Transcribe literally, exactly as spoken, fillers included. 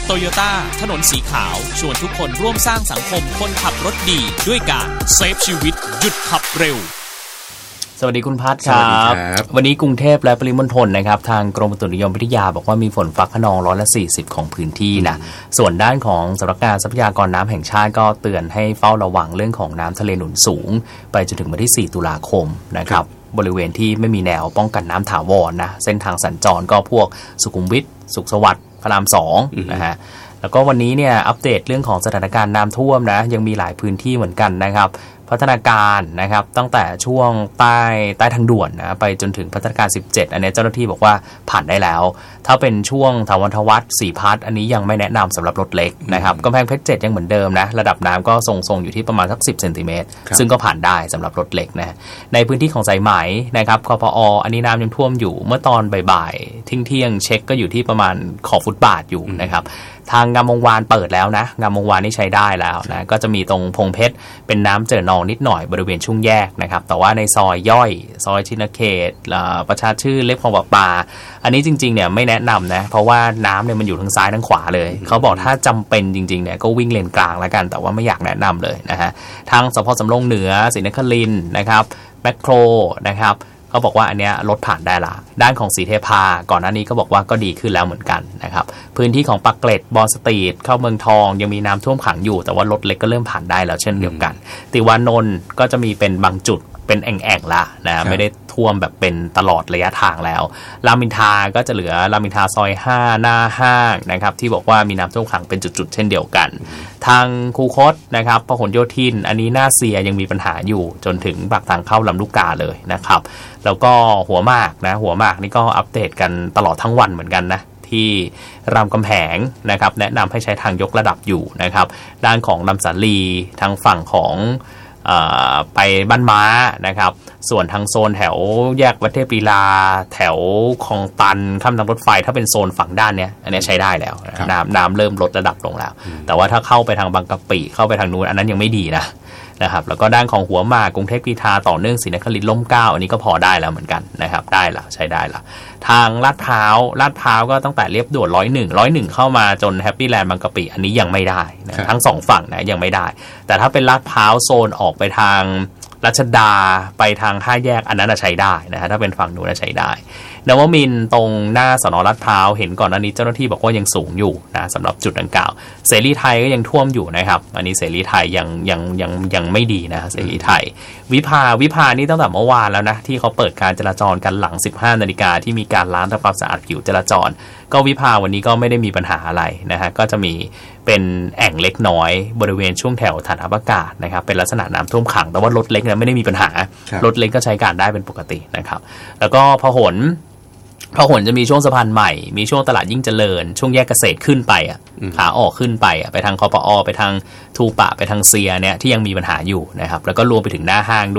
โตโยต้าถนนสีขาวชวนทุกคนร่วมสร้างสังคมคนขับรถดีด้วยการเซฟชีวิตหยุดขับเร็วสวัสดีคุณพัฒน์ครับวันนี้กรุงเทพและปริมณฑลนะครับทางกรมอุตุนิยมวิทยาบอกว่ามีฝนฟ้าคะนองร้อยละสี่สิบของพื้นที่นะส่วนด้านของสำนักงานทรัพยากรน้ำแห่งชาติก็เตือนให้เฝ้าระวังเรื่องของน้ำทะเลหนุนสูงไปจนถึงวันที่สี่ตุลาคมนะครับบริเวณที่ไม่มีแนวป้องกันน้ำถาวรนะเส้นทางสัญจรก็พวกสุขุมวิทสุขสวัสดิ์พระรามสองนะฮะแล้วก็วันนี้เนี่ยอัปเดตเรื่องของสถานการณ์น้ำท่วมนะยังมีหลายพื้นที่เหมือนกันนะครับพัฒนาการนะครับตั้งแต่ช่วงใต้ใต้ทางด่วนนะไปจนถึงพัฒนาการสิบเจ็ดอันนี้เจ้าหน้าที่บอกว่าผ่านได้แล้วถ้าเป็นช่วงถาวรทวัฒน์สี่พัฒน์อันนี้ยังไม่แนะนำสำหรับรถเล็กนะครับกำแพงเพชรเจ็ดยังเหมือนเดิมนะระดับน้ำก็ทรงๆอยู่ที่ประมาณสักสิบเซนติเมตรซึ่งก็ผ่านได้สำหรับรถเล็กนะในพื้นที่ของสายไหมนะครับคปออันนี้น้ำยังท่วมอยู่เมื่อตอนบ่ายๆเที่ยงๆเช็คก็อยู่ที่ประมาณขอบฟุตบาทอยู่นะครับทางงามวงวานเปิดแล้วนะงามวงวานนี่ใช้ได้แล้วนะก็จะมีตรงพงเพชรเป็นน้ำเจิ่นนองนิดหน่อยบริเวณช่วงแยกนะครับแต่ว่าในซอยย่อยซอยชินเขตประชาชื่นเล็บคลองปลาอันนี้จริงๆเนี่ยไม่แนะนำนะเพราะว่าน้ำเนี่ยมันอยู่ทั้งซ้ายทั้งขวาเลยเขาบอกถ้าจำเป็นจริงๆเนี่ยก็วิ่งเลนกลางแล้วกันแต่ว่าไม่อยากแนะนำเลยนะฮะทางสพสำโรงเหนือศรีนครินทร์นะครับแมคโครนะครับเขาบอกว่าอันเนี้ยรถผ่านได้ละด้านของสีเทพาก่อนหน้านี้ก็บอกว่าก็ดีขึ้นแล้วเหมือนกันนะครับพื้นที่ของปากเกร็ดบอสตรีทเข้าเมืองทองยังมีน้ำท่วมขังอยู่แต่ว่ารถเล็กก็เริ่มผ่านได้แล้วเช่นเดียวกันติวานนท์ก็จะมีเป็นบางจุดเป็นแอ่งๆละนะไม่ได้ท่วมแบบเป็นตลอดระยะทางแล้วรามอินทราก็จะเหลือรามอินทราซอยห้าหน้าห้างนะครับที่บอกว่ามีน้ำท่วมขังเป็นจุดๆเช่นเดียวกันทางคูคตนะครับพหลโยธินอันนี้หน้าเสียยังมีปัญหาอยู่จนถึงปากทางเข้าลำลูกกาเลยนะครับแล้วก็หัวหมากนะหัวหมากนี่ก็อัปเดตกันตลอดทั้งวันเหมือนกันนะที่รามคำแหงนะครับแนะนำให้ใช้ทางยกระดับอยู่นะครับด้านของลำสาลีทางฝั่งของไปบ้านม้านะครับส่วนทางโซนแถวแยกวัดเทพลีลาแถวคลองตันข้ามทางรถไฟถ้าเป็นโซนฝั่งด้านเนี้ยอันนี้ใช้ได้แล้วน้ำน้ำเริ่มลดระดับลงแล้วแต่ว่าถ้าเข้าไปทางบางกะปิเข้าไปทางนู้นอันนั้นยังไม่ดีนะนะครับแล้วก็ด้านของหัวหมากกรุงเทพกรีฑาต่อเนื่องศรีนครินทร์ล่มเกล้าอันนี้ก็พอได้แล้วเหมือนกันนะครับได้ละใช้ได้ละทางลาดพร้าวลาดพร้าวก็ตั้งแต่เรียบด่วนร้อยหนึ่งร้อยหนึ่งเข้ามาจนแฮปปี้แลนด์บางกะปิอันนี้ยังไม่ได้นะทั้งสองฝั่งนะยังไม่ได้แต่ถ้าเป็นลาดพร้าวโซนออกไปทางรัชดาไปทางห้าแยกอันนั้นใช้ได้นะฮะถ้าเป็นฝั่งนู้นใช้ได้นวมินทร์ตรงหน้าสน.ลาดพร้าวเห็นก่อนอันนี้เจ้าหน้าที่บอกว่ายังสูงอยู่นะสำหรับจุดดังกล่าวเสรีไทยก็ยังท่วมอยู่นะครับอันนี้เสรีไทยยังยังยังยังไม่ดีนะเสรีไทยวิภาวิภานี่ตั้งแต่เมื่อวานแล้วนะที่เขาเปิดการจราจรกันหลังสิบห้านาฬิกาที่มีการล้างทำความสะอาดผิวจราจรก็วิภาวันนี้ก็ไม่ได้มีปัญหาอะไรนะฮะก็จะมีเป็นแอ่งเล็กน้อยบริเวณช่วงแถวฐานทัพอากาศนะครับเป็นลักษณะน้ำท่วมขังแต่ว่ารถเล็กเนี่ยไม่ได้มีปัญหารถเล็กก็ใช้การได้เป็นปกตินะครับแล้วก็พหลพหลจะมีช่วงสะพานใหม่มีช่วงตลาดยิ่งเจริญช่วงแยกเกษตรขึ้นไปอ่ะขาออกขึ้นไปอ่ะไปทางคปอไปทางทูปะไปทางเซียเนี่ยที่ยังมีปัญหาอยู่นะครับแล้วก็รวมไปถึงหน้าห้าง